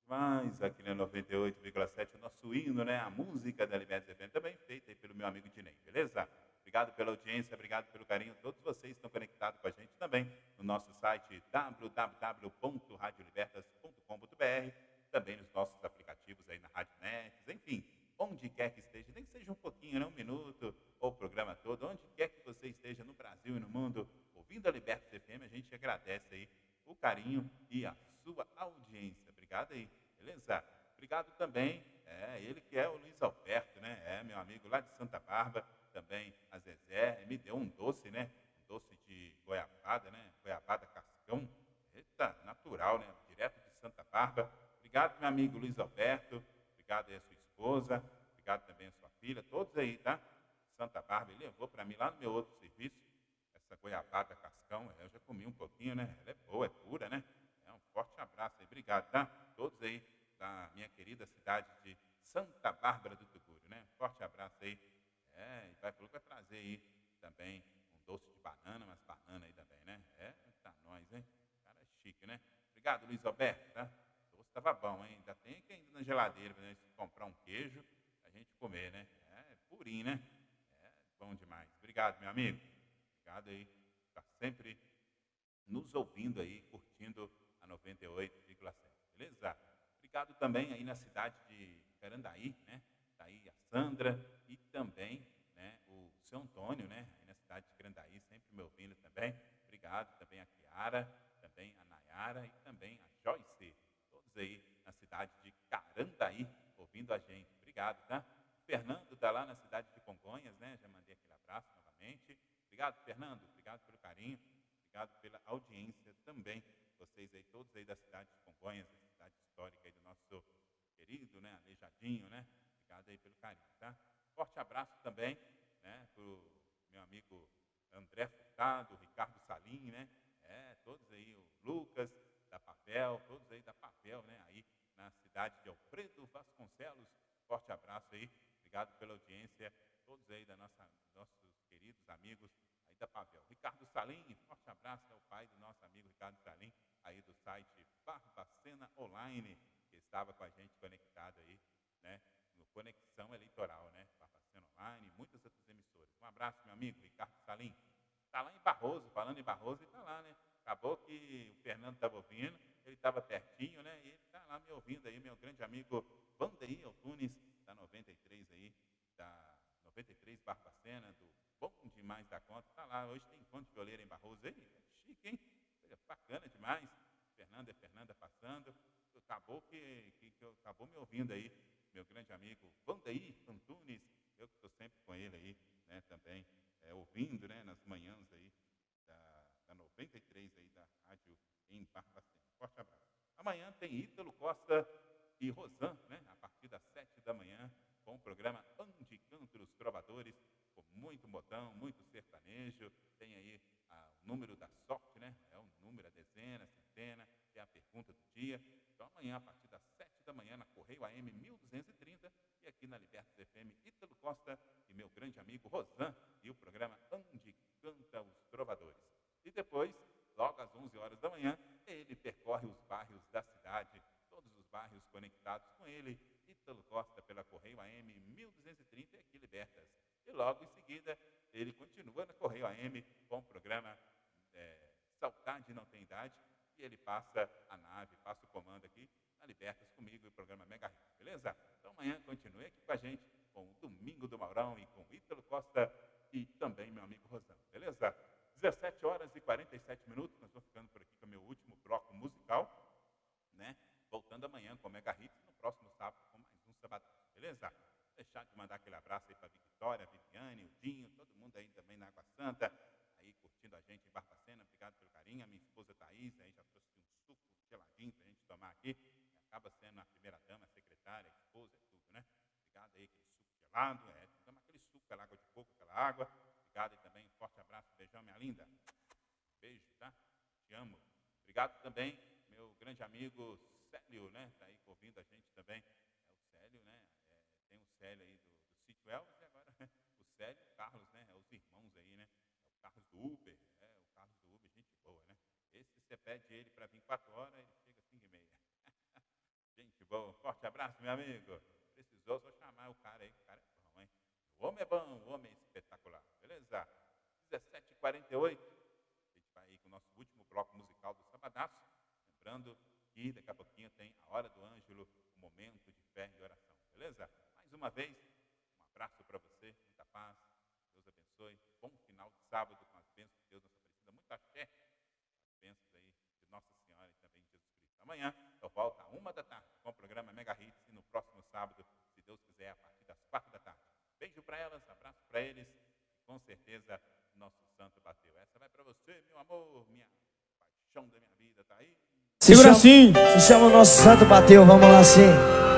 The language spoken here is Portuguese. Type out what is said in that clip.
Mas aqui na 98,7, o nosso hino, né, a música da Liberta FM, também feita aí pelo meu amigo Dinei, beleza? Obrigado pela audiência, obrigado pelo carinho. Todos vocês estão conectados com a gente também no nosso site www.radiolibertas.com.br, também nos nossos aplicativos aí na Rádio Net, enfim, onde quer que esteja, nem que seja um pouquinho, né, um minuto, ou o programa todo, onde quer que você esteja no Brasil e no mundo, ouvindo a Libertas FM, a gente agradece aí o carinho e a sua audiência. Obrigado aí, beleza? Obrigado também, ele que é o Luiz Alberto, né? É meu amigo lá de Santa Bárbara, também a Zezé, me deu um doce, né? Um doce de goiabada, né? Goiabada cascão, eita, natural, né? Direto de Santa Bárbara. Obrigado, meu amigo Luiz Alberto, obrigado aí a sua esposa, obrigado também a sua filha, todos aí, tá? Santa Bárbara, ele levou para mim lá no meu outro serviço, essa goiabada cascão, eu já comi um pouquinho, né? Ela é boa, é pura, né? Um forte abraço aí, obrigado, tá? Todos aí da minha querida cidade de Santa Bárbara do Tugúrio, né? Forte abraço aí. E vai falou que vai trazer aí também um doce de banana, umas bananas aí também, né? Tá nós, hein? Cara é chique, né? Obrigado, Luiz Alberto, tá? O doce tava bom, hein? Ainda tem que ainda na geladeira pra gente comprar um queijo pra gente comer, né? Purinho, né? Bom demais. Obrigado, meu amigo. Obrigado aí. Tá sempre nos ouvindo aí, curtindo a 98,7, beleza? Obrigado também aí na cidade de Carandaí, né? Tá aí a Sandra e também, né, o seu Antônio, né? Aí na cidade de Carandaí, sempre me ouvindo também. Obrigado também a Kiara, também a Nayara e também a Joyce, todos aí na cidade de Carandaí, ouvindo a gente. Obrigado, tá? O Fernando está lá na cidade de Congonhas, né? Já mandei aquele abraço novamente. Obrigado, Fernando. Obrigado pelo carinho. Obrigado pela audiência também. Vocês aí, todos aí da cidade de Congonhas, da cidade histórica aí do nosso querido, né, Aleijadinho, né? Obrigado aí pelo carinho, tá? Forte abraço também, né, pro meu amigo André Furtado, Ricardo Salim, né? Todos aí, o Lucas da Pavel, todos aí da Pavel, né? Aí na cidade de Alfredo Vasconcelos. Forte abraço aí. Obrigado pela audiência. Todos aí nossos queridos amigos aí da Pavel. Ricardo Salim, forte abraço, é o pai do nosso amigo Ricardo Salim, aí do site Barbacena Online, que estava com a gente conectado aí, né, no Conexão Eleitoral, né, Barbacena Online, muitas outras emissoras. Um abraço, meu amigo Ricardo Salim. Está lá em Barroso, falando em Barroso, e está lá, né? Acabou que o Fernando estava ouvindo, ele estava pertinho, né? E ele está lá me ouvindo aí, meu grande amigo Vandeir Altunes, da 93 aí, da 93 Barbacena, do Bom Demais da Conta. Está lá, hoje tem encontro de oleira em Barroso aí, chique, hein? Bacana demais. Fernanda e Fernanda passando. Acabou que acabou me ouvindo aí, meu grande amigo Vandeir Antunes, eu que estou sempre com ele aí, né, também, ouvindo, né, nas manhãs aí da 93 aí da rádio em Barbacena. Forte abraço. Amanhã tem Ítalo Costa e Rosan, né, a partir das 7 da manhã, com o programa Ande Canto os Trovadores, com muito modão, muito sertanejo. Tem aí o número da sorte, né? É o número, a dezena, a centena, é a pergunta do dia. Então amanhã, a partir das 7 da manhã, na Correio AM 1230, e aqui na Libertas FM, Ítalo Costa e meu grande amigo Rosan, e o programa Ande Canta os Trovadores. E depois, logo às 11 horas da manhã, ele percorre os bairros da cidade, todos os bairros conectados com ele, Ítalo Costa pela Correio AM 1230 e aqui Libertas. E logo em seguida, ele continua na Correio AM com o programa Saudade Não Tem Idade, e ele passa a nave, passa o comando aqui na Libertas comigo e o programa Mega Hit, beleza? Então amanhã continue aqui com a gente com o Domingo do Maurão e com Ítalo Costa e também meu amigo Rosão, beleza? 17 horas e 47 minutos, nós vamos ficando por aqui com o meu último bloco musical, né? Voltando amanhã com o Mega Hits, no próximo sábado com mais um Sabadão, beleza? Deixar de mandar aquele abraço aí para Vitória, a Viviane, o Dinho, todo mundo aí também na Água Santa, aí curtindo a gente em Barbacena, obrigado pelo carinho, a minha esposa Thaís, aí já trouxe um suco geladinho para a gente tomar aqui, que acaba sendo a primeira dama, a secretária, a esposa, é tudo, né? Obrigado aí, aquele suco gelado, tomar aquele suco, aquela água de coco, aquela água, obrigado aí também, um forte abraço, beijão, minha linda, beijo, tá? Te amo. Obrigado também, meu grande amigo Célio, né? Tá aí ouvindo a gente também. É o Célio, né? Tem o Célio aí do Sítio Elvis e agora o Célio e o Carlos, né? É os irmãos aí, né? É o Carlos do Uber, o Carlos do Uber, gente boa, né? Esse você pede ele para vir 4 horas, ele chega às 5h30. Gente bom. Forte abraço, meu amigo. Precisou só chamar o cara aí, o cara é bom, hein? O homem é bom, o homem é espetacular. Beleza? 17h48. A gente vai aí com o nosso último bloco musical do Sabadaço. Lembrando que daqui a pouquinho tem a Hora do Ângelo, o momento de fé e oração. Beleza? Mais uma vez, um abraço para você, muita paz. Deus abençoe. Bom final de sábado com as bênçãos de Deus, nossa Aparecida. Muita fé. As bênçãos aí de Nossa Senhora e também de Jesus Cristo. Amanhã eu volto às 1h com o programa Mega Hits e no próximo sábado, se Deus quiser, a partir das 4h. Beijo para elas, abraço para eles e com certeza nosso santo bateu. Essa vai para você, meu amor, minha paixão da minha vida, tá aí? Segura assim, se chama o nosso santo bateu, vamos lá assim.